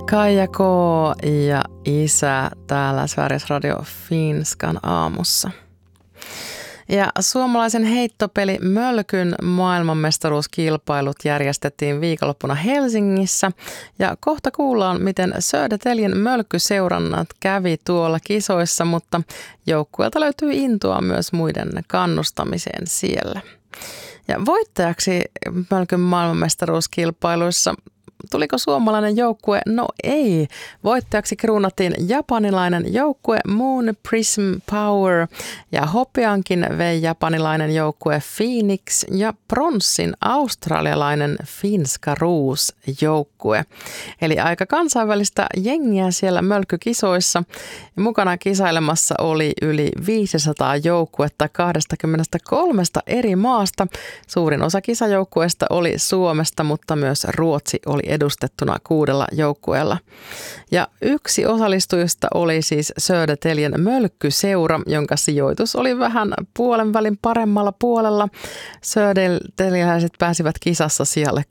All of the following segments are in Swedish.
Kaija K. ja isä täällä Sveriges Radio Finskan aamussa. Ja suomalaisen heittopeli Mölkyn maailmanmestaruuskilpailut järjestettiin viikonloppuna Helsingissä. Ja kohta kuullaan, miten Södertäljen Mölkkyseurannat kävi tuolla kisoissa, mutta joukkueelta löytyy intoa myös muiden kannustamiseen siellä. Ja voittajaksi Mölkyn maailmanmestaruuskilpailuissa tuliko suomalainen joukkue? No ei. Voittajaksi kruunattiin japanilainen joukkue Moon Prism Power ja hopeankin vei japanilainen joukkue Phoenix ja pronssin australialainen Finska Roos joukkue. Eli aika kansainvälistä jengiä siellä mölkkykisoissa. Mukana kisailemassa oli yli 500 joukkuetta 23 eri maasta. Suurin osa kisajoukkueista oli Suomesta, mutta myös Ruotsi oli edustettuna 6 joukkueella. Ja yksi osallistujista oli siis Södertäljen Mölkkyseura, jonka sijoitus oli vähän puolen välin paremmalla puolella. Södertäljeläiset pääsivät kisassa sijalle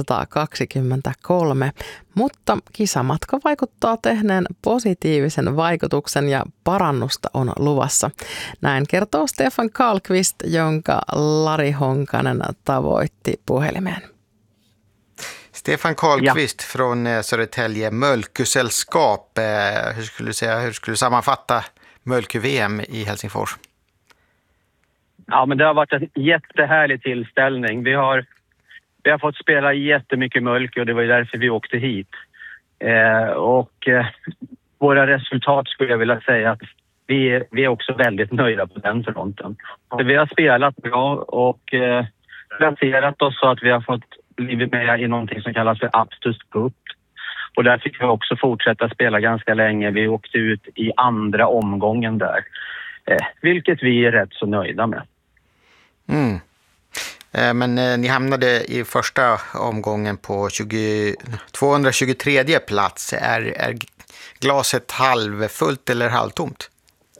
223, mutta kisamatka vaikuttaa tehneen positiivisen vaikutuksen ja parannusta on luvassa. Näin kertoo Stefan Karlqvist, jonka Lari Honkanen tavoitti puhelimeen. Stefan Karlqvist från Södertälje Mölkkysällskap. Hur skulle du sammanfatta Mölkky-VM i Helsingfors? Ja, men det har varit en jättehärlig tillställning. Vi har fått spela jättemycket Mölkky och det var ju därför vi åkte hit. Våra resultat skulle jag vilja säga att vi är också väldigt nöjda på den fronten. Vi har spelat bra och placerat oss så att vi har fått blivit med i någonting som kallas för Aptus Cup. Och där fick vi också fortsätta spela ganska länge. Vi åkte ut i andra omgången där. Vilket vi är rätt så nöjda med. Mm. Men ni hamnade i första omgången på 223 plats. Är glaset halvfullt eller halvtomt?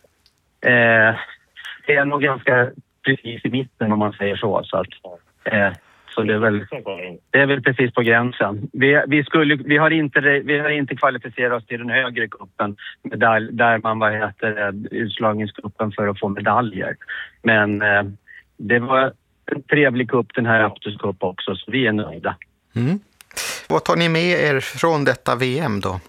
Det är nog ganska precis i mitten om man säger så. Så det är väl precis på gränsen. Vi har inte kvalificerat oss till den högre kuppen där man utslagningskuppen för att få medaljer. Men det var en trevlig kupp den här Aptus Cup också, så vi är nöjda. Mm. Vad tar ni med er från detta VM då?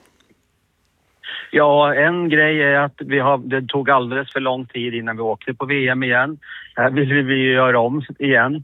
Ja, en grej är att det tog alldeles för lång tid innan vi åkte på VM igen. Här vill vi göra om igen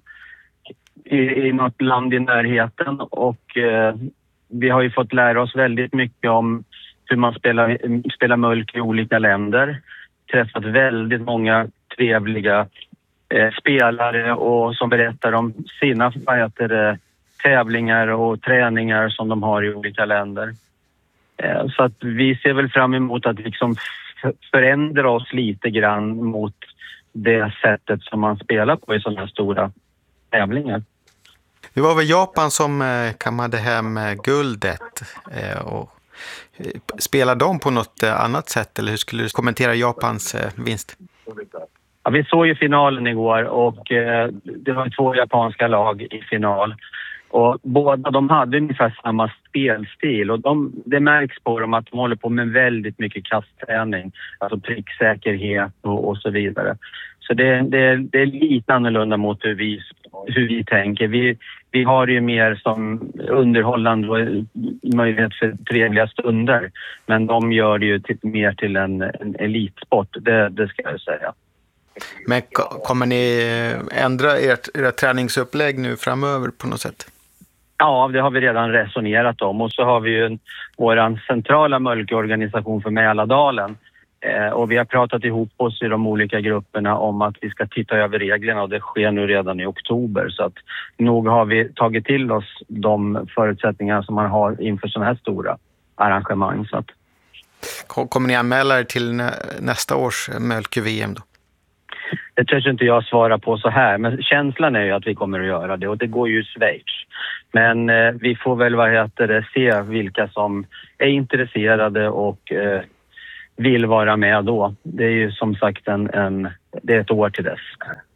i något land i närheten och vi har ju fått lära oss väldigt mycket om hur man spelar Mölkky i olika länder. Träffat väldigt många trevliga spelare och som berättar om sina tävlingar och träningar som de har i olika länder. Så att vi ser väl fram emot att liksom förändra oss lite grann mot det sättet som man spelar på i sådana här stora tävlingar. Det var väl Japan som kammade hem guldet. Och spelar de på något annat sätt, eller hur skulle du kommentera Japans vinst? Ja, vi såg ju finalen igår och det var 2 japanska lag i final. Och båda de hade ungefär samma spelstil och det märks på dem att de håller på med väldigt mycket kastträning, alltså pricksäkerhet och så vidare. Så det är lite annorlunda mot hur vi tänker. Vi har ju mer som underhållande och möjlighet för trevliga stunder, men de gör det ju mer till en elitsport, det ska jag säga. Men kommer ni ändra era träningsupplägg nu framöver på något sätt? Ja, det har vi redan resonerat om. Och så har vi ju vår centrala Mölkky-organisation för Mälardalen. Och vi har pratat ihop oss i de olika grupperna om att vi ska titta över reglerna. Och det sker nu redan i oktober. Så att nog har vi tagit till oss de förutsättningar som man har inför sådana här stora arrangemang. Så att... Kommer ni anmäla er till nästa års Mölkky-VM då? Det törs inte jag svara på så här, men känslan är ju att vi kommer att göra det och det går ju i Schweiz. Men vi får väl se vilka som är intresserade och vill vara med då. Det är ju som sagt det är ett år till dess.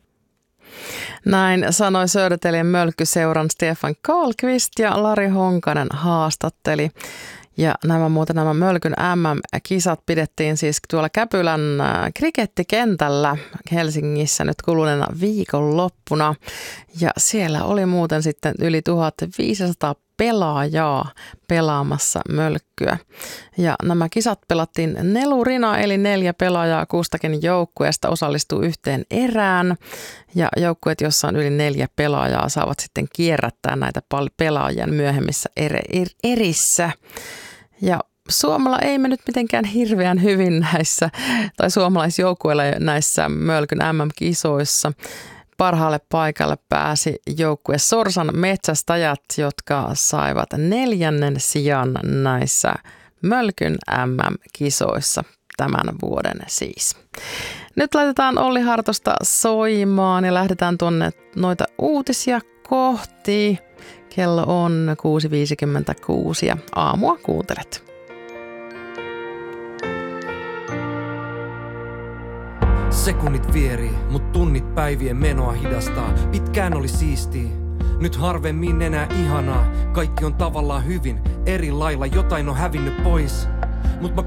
Näin sanoi Södertäljen Mölkkyseuran Stefan Karlqvist ja Lari Honkanen haastatteli. Ja nämä Mölkyn MM-kisat pidettiin siis tuolla Käpylän krikettikentällä Helsingissä nyt kuluneena viikonloppuna. Ja siellä oli muuten sitten yli 1500 pelaajaa pelaamassa mölkkyä. Ja nämä kisat pelattiin nelurina, eli 4 pelaajaa kustakin joukkueesta osallistuu yhteen erään. Ja joukkueet, jossa on yli 4 pelaajaa, saavat sitten kierrättää näitä pelaajia myöhemmissä erissä. Ja Suomella ei mennyt mitenkään hirveän hyvin näissä, tai suomalaisjoukkueilla näissä Mölkyn MM-kisoissa. Parhaalle paikalle pääsi joukkue Sorsan metsästäjät, jotka saivat 4. sijan näissä Mölkyn MM-kisoissa tämän vuoden siis. Nyt laitetaan Olli Hartosta soimaan ja lähdetään tuonne noita uutisia kohti. Kello on 6.56 ja aamua kuuntelet. Sekunnit vierii, mut tunnit päivien menoa hidastaa. Pitkään oli siistii, nyt harvemmin enää ihanaa. Kaikki on tavallaan hyvin, eri lailla jotain on hävinnyt pois. Mut mä